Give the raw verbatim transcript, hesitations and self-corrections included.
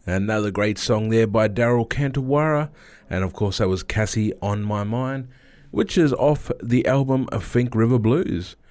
Another great song there by Daryl Cantawara, and of course that was Cassie on My Mind, which is off the album A Fink River Blues.